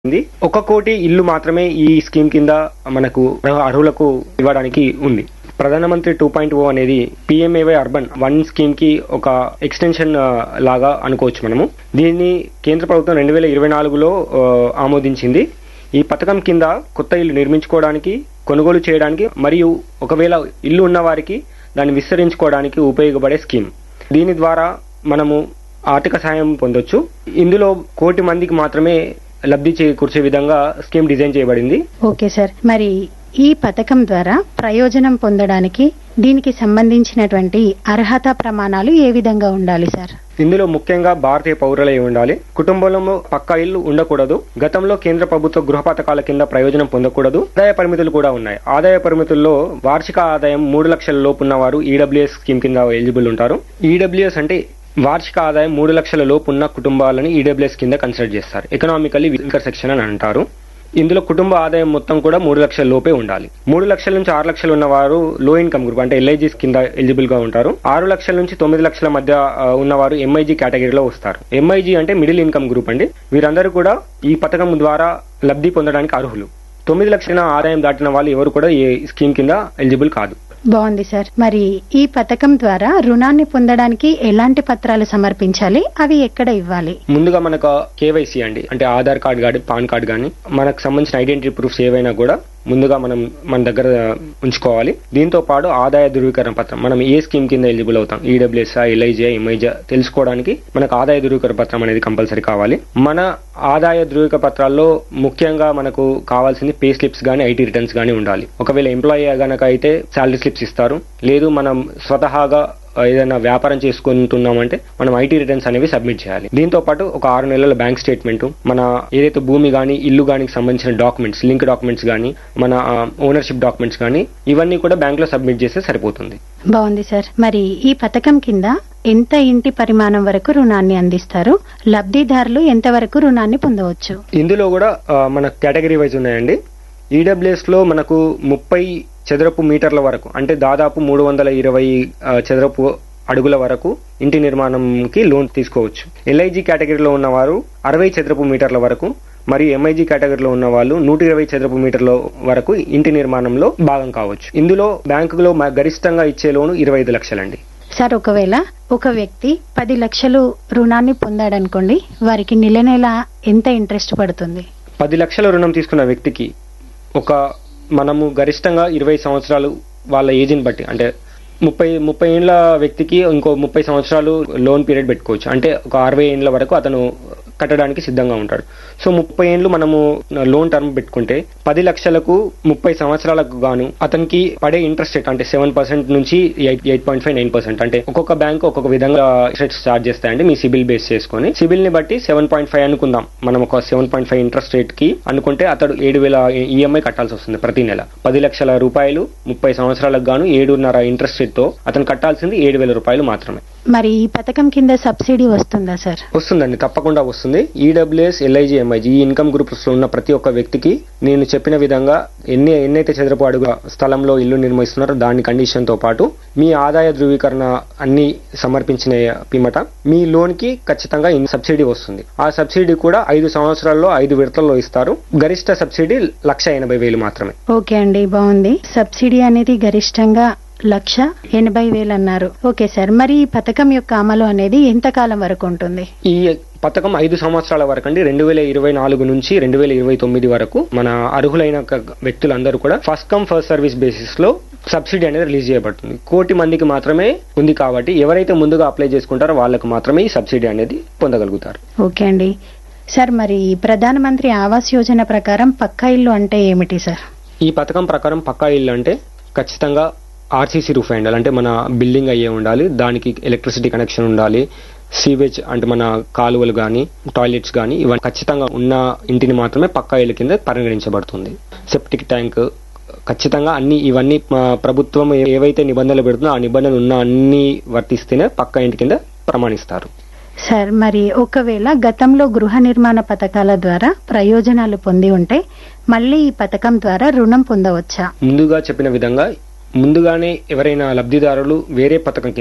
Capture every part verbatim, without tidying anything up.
ఒక కోటి ఇల్లు మాత్రమే ఈ స్కీమ్ కింద మనకు అర్హులకు ఇవ్వడానికి ఉంది. ప్రధానమంత్రి టూ పాయింట్ ఓ అనేది పిఎంఏవై అర్బన్ వన్ స్కీమ్ కి ఒక ఎక్స్టెన్షన్ లాగా అనుకోవచ్చు మనము. దీన్ని కేంద్ర ప్రభుత్వం రెండు వేల ఇరవై నాలుగులో ఆమోదించింది. ఈ పథకం కింద కొత్త ఇల్లు నిర్మించుకోవడానికి, కొనుగోలు చేయడానికి మరియు ఒకవేళ ఇల్లు ఉన్న వారికి దాన్ని విస్తరించుకోవడానికి ఉపయోగపడే స్కీమ్. దీని ద్వారా మనము ఆర్థిక సాయం పొందొచ్చు. ఇందులో కోటి మందికి మాత్రమే లబ్ధి చేకూర్చే విధంగా స్కీమ్ డిజైన్ చేయబడింది. ఓకే సార్, మరి ఈ పథకం ద్వారా ప్రయోజనం పొందడానికి దీనికి సంబంధించినటువంటి అర్హత ప్రమాణాలు ఏ విధంగా ఉండాలి సార్? ఇందులో ముఖ్యంగా భారతీయ పౌరులై ఉండాలి. కుటుంబంలో పక్కా ఇల్లు ఉండకూడదు. గతంలో కేంద్ర ప్రభుత్వ గృహ పథకాల కింద ప్రయోజనం పొందకూడదు. ఆదాయ పరిమితులు కూడా ఉన్నాయి. ఆదాయ పరిమితుల్లో వార్షిక ఆదాయం మూడు లక్షల లోపు ఉన్న వారు ఈడబ్ల్యూఎస్ స్కీమ్ కింద ఎలిజిబుల్ ఉంటారు. ఈడబ్ల్యూఎస్ అంటే వార్షిక ఆదాయం మూడు లక్షల లోపు ఉన్న కుటుంబాలను ఈడబ్ల్యూఎస్ కింద కన్సిడర్ చేస్తారు. ఎకనామికల్లీ వీకర్ సెక్షన్ అని అంటారు. ఇందులో కుటుంబ ఆదాయం మొత్తం కూడా మూడు లక్షల లోపే ఉండాలి. మూడు లక్షల నుంచి ఆరు లక్షలు ఉన్న వారు లో ఇన్కమ్ గ్రూప్ అంటే ఎల్ఐజీ కింద ఎలిజిబుల్ గా ఉంటారు. ఆరు లక్షల నుంచి తొమ్మిది లక్షల మధ్య ఉన్నవారు ఎంఐజీ కేటగిరీలో వస్తారు. ఎంఐజీ అంటే మిడిల్ ఇన్కమ్ గ్రూప్ అండి. వీరందరూ కూడా ఈ పథకం ద్వారా లబ్ధి పొందడానికి అర్హులు. తొమ్మిది లక్షల ఆదాయం దాటిన వాళ్ళు ఎవరు కూడా ఈ స్కీమ్ కింద ఎలిజిబుల్ కాదు. బాగుంది సార్. మరి ఈ పథకం ద్వారా రుణాన్ని పొందడానికి ఎలాంటి పత్రాలు సమర్పించాలి, అవి ఎక్కడ ఇవ్వాలి? ముందుగా మనకు కేవైసీ అండి, అంటే ఆధార్ కార్డు కానీ పాన్ కార్డు కానీ మనకు సంబంధించిన ఐడెంటిటీ ప్రూఫ్స్ ఏవైనా కూడా ముందుగా మనం మన దగ్గర ఉంచుకోవాలి. దీంతో పాటు ఆదాయ ధృవీకరణ పత్రం, మనం ఏ స్కీమ్ కింద ఎలిజిబుల్ అవుతాం, ఈడబ్ల్యూఎస్, ఎల్ఐజీ, ఎంఐజీ తెలుసుకోవడానికి మనకు ఆదాయ ధృవీకరణ పత్రం అనేది కంపల్సరీ కావాలి. మన ఆదాయ ధృవీకరణ పత్రాల్లో ముఖ్యంగా మనకు కావాల్సింది పే స్లిప్స్ గానీ ఐటీ రిటర్న్స్ గానీ ఉండాలి. ఒకవేళ ఎంప్లాయీ గనక అయితే శాలరీ స్లిప్స్ ఇస్తారు. లేదు మనం స్వతహాగా ఏదైనా వ్యాపారం చేసుకుంటున్నామంటే మనం ఐటీ రిటర్న్స్ అనేవి సబ్మిట్ చేయాలి. దీంతో పాటు ఒక ఆరు నెలల బ్యాంక్ స్టేట్మెంట్, మన ఏదైతే భూమి గానీ ఇల్లు గానీ సంబంధించిన డాక్యుమెంట్స్, లింక్ డాక్యుమెంట్స్ గానీ మన ఓనర్షిప్ డాక్యుమెంట్స్ గానీ ఇవన్నీ కూడా బ్యాంక్ లో సబ్మిట్ చేస్తే సరిపోతుంది. బాగుంది సార్. మరి ఈ పథకం కింద ఎంత ఇంటి పరిమాణం వరకు రుణాన్ని అందిస్తారు? లబ్ధిదారులు ఎంత వరకు రుణాన్ని పొందవచ్చు? ఇందులో కూడా మన కేటగిరీ వైజ్ ఉన్నాయండి. ఈడబ్ల్యూఎస్ లో మనకు ముప్పై చదరపు మీటర్ల వరకు అంటే దాదాపు మూడు వందల ఇరవై చదరపు అడుగుల వరకు ఇంటి నిర్మాణంకి లోన్ తీసుకోవచ్చు. ఎల్ఐజీ కేటగిరీలో ఉన్నవారు అరవై చదరపు మీటర్ల వరకు మరియు ఎంఐజీ కేటగిరీలో ఉన్న వాళ్ళు నూట ఇరవై చదరపు మీటర్ల వరకు ఇంటి నిర్మాణంలో భాగం కావచ్చు. ఇందులో బ్యాంకులో గరిష్టంగా ఇచ్చే లోను ఇరవై ఐదు లక్షలండి. సార్, ఒకవేళ ఒక వ్యక్తి పది లక్షలు రుణాన్ని పొందాడనుకోండి, వారికి నెల నెల ఎంత ఇంట్రెస్ట్ పడుతుంది? పది లక్షల రుణం తీసుకున్న వ్యక్తికి ఒక మనము గరిష్టంగా ఇరవై సంవత్సరాలు వాళ్ళ ఏజ్ని బట్టి అంటే ముప్పై ముప్పై ఏళ్ల వ్యక్తికి ఇంకో ముప్పై సంవత్సరాలు లోన్ పీరియడ్ పెట్టుకోవచ్చు. అంటే ఒక అరవై ఏళ్ల వరకు అతను కట్టడానికి సిద్ధంగా ఉంటాడు. సో ముప్పై ఏళ్లు మనము లోన్ టర్మ్ పెట్టుకుంటే పది లక్షలకు ముప్పై సంవత్సరాలకు గాను అతనికి పడే ఇంట్రెస్ట్ రేట్ అంటే సెవెన్ పర్సెంట్ నుంచి eight eight point five nine percent అంటే ఒక్కొక్క బ్యాంక్ ఒక్కొక్క విధంగా ఇంట్రెస్ట్ చార్జ్ చేస్తాయండి. మీ సిబిల్ బేస్ చేసుకుని సిబిల్ ని బట్టి సెవెన్ పాయింట్ ఫైవ్ అనుకుందాం. మనం ఒక seven point five interest rate కి అనుకుంటే అతడు ఏడు వేల ఈఎంఐ కట్టాల్సి వస్తుంది ప్రతి నెల. పది లక్షల రూపాయలు ముప్పై సంవత్సరాలకు గాను ఏడున్నర ఇంట్రెస్ట్ రేట్ తో అతను కట్టాల్సింది ఏడు వేల రూపాయలు మాత్రమే. మరి ఈ పథకం కింద సబ్సిడీ వస్తుందా సార్? వస్తుందండి, తప్పకుండా వస్తుంది. ఈడబ్ల్యూఎస్, ఎల్ఐజీ, ఎంఐజీ ఈ ఇన్కమ్ గ్రూప్స్ లో ఉన్న ప్రతి ఒక్క వ్యక్తికి నేను చెప్పిన విధంగా ఎన్ని ఎన్నైతే చదరపు అడుగు స్థలంలో ఇల్లు నిర్మిస్తున్నారో దాని కండిషన్ తో పాటు మీ ఆదాయ ధృవీకరణ అన్ని సమర్పించిన పిమ్మట మీ లోన్ కి ఖచ్చితంగా సబ్సిడీ వస్తుంది. ఆ సబ్సిడీ కూడా ఐదు సంవత్సరాల్లో ఐదు విడతల్లో ఇస్తారు. గరిష్ట సబ్సిడీ లక్ష ఎనభై వేలు మాత్రమే. ఓకే అండి, బాగుంది. సబ్సిడీ అనేది గరిష్టంగా లక్ష ఎనభై వేలు అన్నారు. ఓకే సార్, మరి ఈ పథకం యొక్క అమలు అనేది ఎంత కాలం వరకు ఉంటుంది? ఈ పథకం ఐదు సంవత్సరాల వరకు అండి. రెండు వేల ఇరవై నాలుగు నుంచి రెండు వేల ఇరవై తొమ్మిది వరకు మన అర్హులైన వ్యక్తులందరూ కూడా first come first service basis లో సబ్సిడీ అనేది రిలీజ్ చేయబడుతుంది. కోటి మందికి మాత్రమే ఉంది కాబట్టి ఎవరైతే ముందుగా అప్లై చేసుకుంటారో వాళ్ళకు మాత్రమే ఈ సబ్సిడీ అనేది పొందగలుగుతారు. ఓకే అండి. సార్, మరి ప్రధానమంత్రి ఆవాస్ యోజన ప్రకారం పక్కా ఇల్లు అంటే ఏమిటి సార్? ఈ పథకం ప్రకారం పక్కా ఇల్లు అంటే ఖచ్చితంగా ఆర్సీసీ రూఫ్ ఉండాలి. అంటే మన బిల్డింగ్ అయ్యే ఉండాలి. దానికి ఎలక్ట్రిసిటీ కనెక్షన్ ఉండాలి. సీవేజ్ అంటే మన కాలువలు గానీ టాయిలెట్స్ గానీ ఇవన్నీ ఖచ్చితంగా ఉన్న ఇంటిని మాత్రమే పక్కా ఇళ్ల కింద పరిగణించబడుతుంది. సెప్టిక్ ట్యాంక్ ఖచ్చితంగా అన్ని ఇవన్నీ ప్రభుత్వం ఏవైతే నిబంధనలు పెడుతుందో ఆ నిబంధనలు ఉన్న అన్ని వర్తిస్తేనే పక్కా ఇంటి కింద ప్రమాణిస్తారు. సార్, మరి ఒకవేళ గతంలో గృహ నిర్మాణ పథకాల ద్వారా ప్రయోజనాలు పొంది ఉంటే మళ్ళీ ఈ పథకం ద్వారా రుణం పొందవచ్చా? ముందుగా చెప్పిన విధంగా ముందుగానే ఎవరైనా లబ్ధిదారులు వేరే పథకం కింద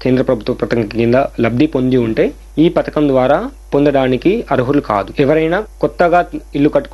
కేంద్ర ప్రభుత్వ పథకం కింద లబ్ధి పొంది ఉంటే ఈ పథకం ద్వారా పొందడానికి అర్హులు కాదు. ఎవరైనా కొత్తగా ఇల్లు కట్టుకునే